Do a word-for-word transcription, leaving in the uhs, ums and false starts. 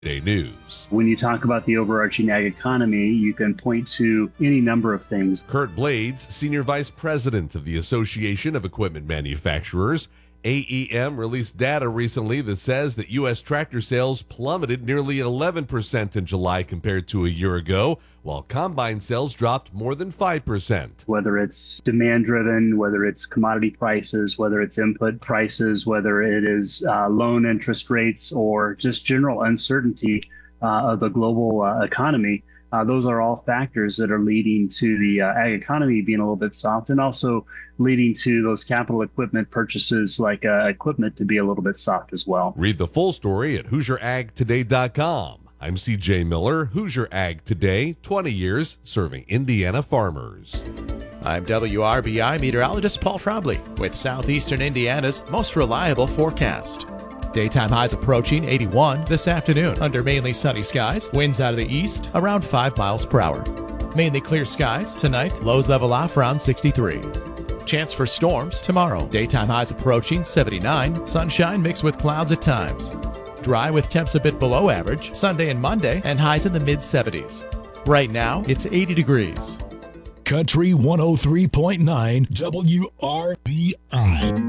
Day News. When you talk about the overarching ag economy, you can point to any number of things. Kurt Blades, Senior Vice President of the Association of Equipment Manufacturers. A E M released data recently that says that U S tractor sales plummeted nearly eleven percent in July compared to a year ago, while combine sales dropped more than five percent. Whether it's demand driven, whether it's commodity prices, whether it's input prices, whether it is uh, loan interest rates, or just general uncertainty uh, of the global uh, economy, Uh, those are all factors that are leading to the uh, ag economy being a little bit soft, and also leading to those capital equipment purchases like uh, equipment to be a little bit soft as well. Read the full story at Hoosier Ag Today dot com. I'm C J Miller, Hoosier Ag Today, twenty years serving Indiana farmers. I'm W R B I meteorologist Paul Trombley with Southeastern Indiana's most reliable forecast. Daytime highs approaching eighty-one this afternoon under mainly sunny skies. Winds out of the east around five miles per hour. Mainly clear skies tonight. Lows level off around sixty-three. Chance for storms tomorrow. Daytime highs approaching seventy-nine. Sunshine mixed with clouds at times. Dry with temps a bit below average Sunday and Monday, and highs in the mid seventies. Right now it's eighty degrees. Country one oh three point nine W R B I.